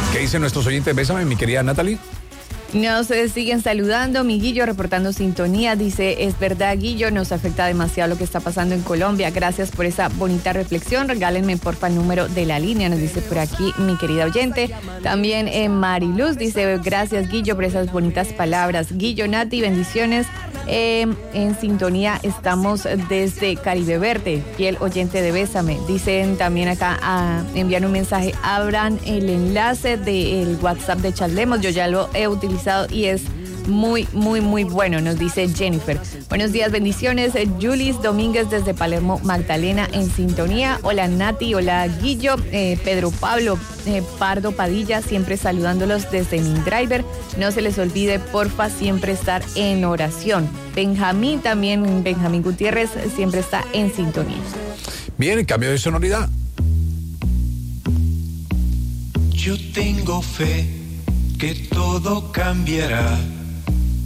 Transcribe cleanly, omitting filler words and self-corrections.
¿Qué dicen nuestros oyentes? Bésame, mi querida Natalie. Nos siguen saludando. Mi Guillo reportando sintonía. Dice, es verdad, Guillo, nos afecta demasiado lo que está pasando en Colombia. Gracias por esa bonita reflexión. Regálenme porfa el número de la línea, nos dice por aquí mi querida oyente. También Mariluz dice, gracias, Guillo, por esas bonitas palabras. Guillo, Nati, bendiciones. En sintonía estamos desde Caribe Verde, fiel oyente de Bésame. Dicen también acá, envían un mensaje, abran el enlace del WhatsApp de Charlemos, yo ya lo he utilizado y es muy, muy, muy bueno, nos dice Jennifer. Buenos días, bendiciones. Julis Domínguez desde Palermo, Magdalena, en sintonía. Hola Nati, hola Guillo, Pedro Pablo, Pardo Padilla, siempre saludándolos desde mi driver. No se les olvide, porfa, siempre estar en oración. Benjamín también, Benjamín Gutiérrez, siempre está en sintonía. Bien, cambio de sonoridad. Yo tengo fe que todo cambiará.